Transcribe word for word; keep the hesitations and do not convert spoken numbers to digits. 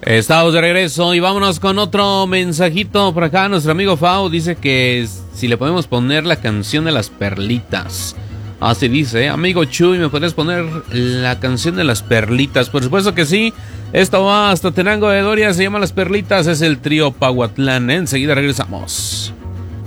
Estamos de regreso y vámonos con otro mensajito por acá. Nuestro amigo Fau dice que si le podemos poner la canción de las perlitas. Así dice, amigo Chuy, ¿me podrías poner la canción de las perlitas? Por supuesto que sí. Esto va hasta Tenango de Doria, se llama Las Perlitas, es el trío Pahuatlán. Enseguida regresamos.